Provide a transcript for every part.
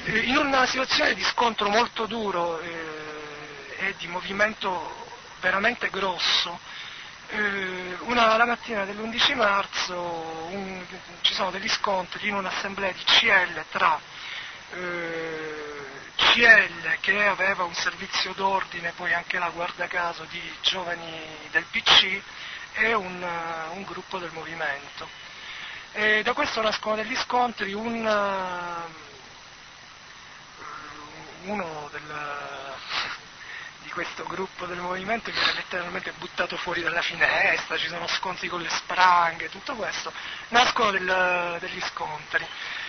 In una situazione di scontro molto duro e di movimento veramente grosso, la mattina dell'11 marzo ci sono degli scontri in un'assemblea di CL tra CL, che aveva un servizio d'ordine, poi anche là guarda caso di giovani del PC, e un gruppo del movimento. E da questo nascono degli scontri. Uno di questo gruppo del movimento viene letteralmente buttato fuori dalla finestra, ci sono scontri con le spranghe, tutto questo, nascono degli scontri.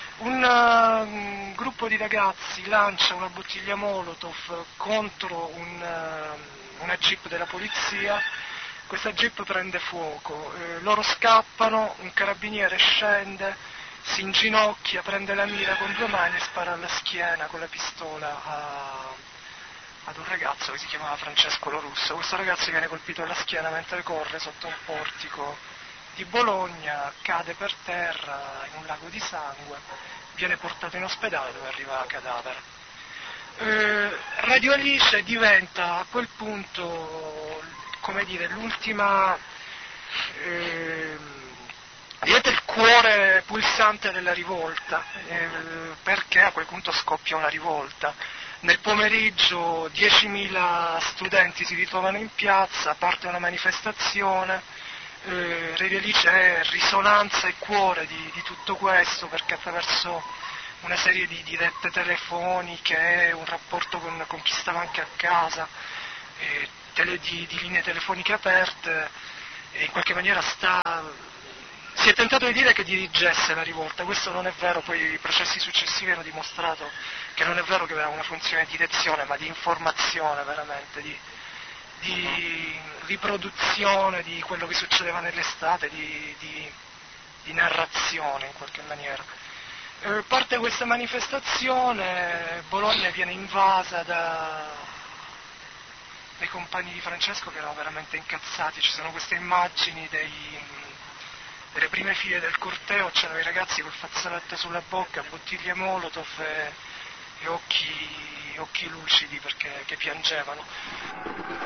Un gruppo di ragazzi lancia una bottiglia Molotov contro una jeep della polizia. Questa jeep prende fuoco, loro scappano, un carabiniere scende, si inginocchia, prende la mira con due mani e spara alla schiena con la pistola ad un ragazzo che si chiamava Francesco Lorusso. Questo ragazzo viene colpito alla schiena mentre corre sotto un portico di Bologna, cade per terra in un lago di sangue, viene portato in ospedale dove arriva a cadavere. Radio Alice diventa a quel punto, come dire, diventa il cuore pulsante della rivolta, perché a quel punto scoppia una rivolta. Nel pomeriggio 10.000 studenti si ritrovano in piazza, parte una manifestazione, Radio Alice è risonanza e cuore di tutto questo, perché attraverso una serie di dirette telefoniche, un rapporto con chi stava anche a casa, di linee telefoniche aperte, e in qualche maniera si è tentato di dire che dirigesse la rivolta. Questo non è vero, poi i processi successivi hanno dimostrato che non è vero che aveva una funzione di direzione, ma di informazione veramente, di riproduzione di quello che succedeva nell'estate, di narrazione in qualche maniera. Parte questa manifestazione, Bologna viene invasa dai compagni di Francesco che erano veramente incazzati. Ci sono queste immagini delle prime file del corteo, c'erano i ragazzi col fazzoletto sulla bocca, bottiglie Molotov e occhi lucidi che piangevano.